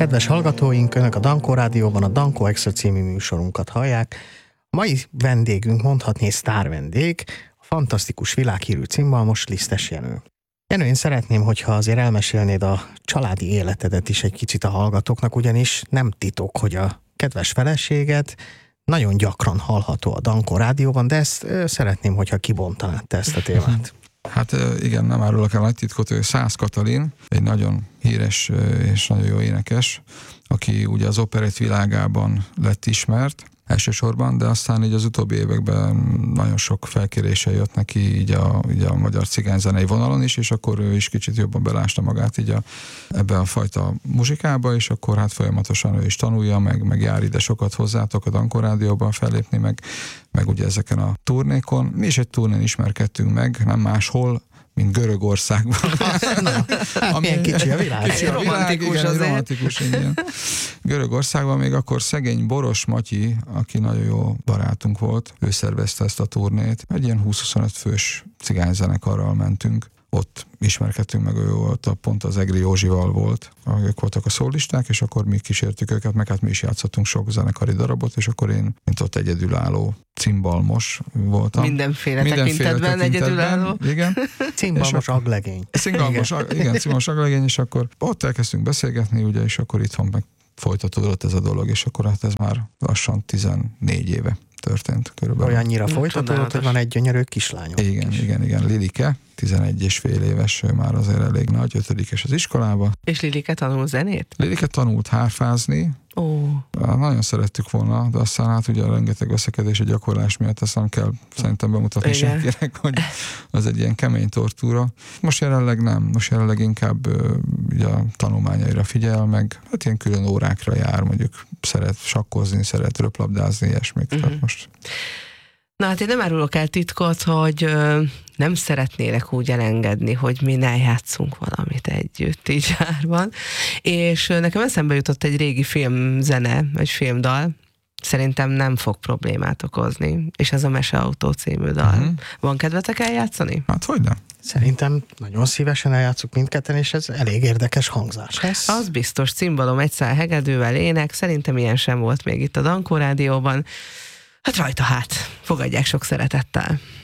Kedves hallgatóink, Önök a Dankó Rádióban a Dankó Extra című műsorunkat hallják. A mai vendégünk, mondhatni sztár vendég, a fantasztikus világhírű cimbalmos Lisztes Jenő. Jenő, én szeretném, hogyha azért elmesélnéd a családi életedet is egy kicsit a hallgatóknak, ugyanis nem titok, hogy a kedves feleséged nagyon gyakran hallható a Dankó Rádióban, de ezt szeretném, hogyha kibontanád te ezt a témát. Hát igen, nem árulok el nagy titkot, ő Szász Katalin, egy nagyon híres és nagyon jó énekes, aki ugye az operett világában lett ismert elsősorban, de aztán így az utóbbi években nagyon sok felkérése jött neki így a magyar cigányzenei vonalon is, és akkor ő is kicsit jobban belásta magát így ebbe a fajta muzsikába, és akkor hát folyamatosan ő is tanulja, meg jár ide sokat hozzátok a Dankó Rádióban fellépni, meg ugye ezeken a turnékon. Mi is egy turnén ismerkedtünk meg, nem máshol, mint Görögországban. Milyen kicsi a világ. Kicsi a világ, igen, romantikus, igen. Görögországban még akkor szegény Boros Matyi, aki nagyon jó barátunk volt, ő szervezte ezt a turnét. Egy ilyen 20-25 fős cigányzenekarral mentünk. Ott ismerkedtünk meg, ő volt, pont az Egri Józsival volt, ők voltak a szólisták, és akkor mi kísértük őket, meg hát mi is játszottunk sok zenekari darabot, és akkor én, mint ott egyedülálló cimbalmos voltam. Mindenféle tekintetben egyedülálló. Igen. Cimbalmos aglegény. Cimbalmos aglegény, és akkor ott elkezdtünk beszélgetni, ugye, és akkor itthon meg folytatódott ez a dolog, és akkor hát ez már lassan 14 éve történt körülbelül. Olyannyira folytatódott, hogy van egy gyönyörű kislányom. Igen. Lilike, 11 és fél éves, ő már azért elég nagy, 5-es az iskolába. És Lilike tanul zenét? Lilike tanult hárfázni. Nagyon szerettük volna, de aztán hát ugye a rengeteg veszekedés a gyakorlás miatt ezt nem kell szerintem bemutatni senkinek, hogy az egy ilyen kemény tortúra. Most jelenleg nem, most jelenleg inkább ugye a tanulmányaira figyel, meg hát ilyen külön órákra jár, mondjuk szeret sakkozni, szeret röplabdázni, ilyesmik. Tehát most... Na hát én nem árulok el titkot, hogy nem szeretnélek úgy elengedni, hogy mi ne játszunk valamit együtt így árban. És nekem eszembe jutott egy régi filmzene, egy filmdal, szerintem nem fog problémát okozni, és ez a Meseautó című dal. Van kedvetek eljátszani? Hát hogyne. Szerintem nagyon szívesen eljátszuk mindketten, és ez elég érdekes hangzás lesz. Az biztos, cimbalom egy szál hegedűvel ének, szerintem ilyen sem volt még itt a Dankó Rádióban. Hát rajta hát, fogadják sok szeretettel.